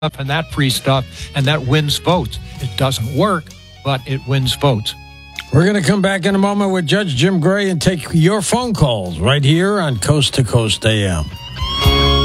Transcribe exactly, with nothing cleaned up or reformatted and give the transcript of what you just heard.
and that free stuff, and that wins votes. It doesn't work, but it wins votes. We're going to come back in a moment with Judge Jim Gray and take your phone calls right here on Coast to Coast A M.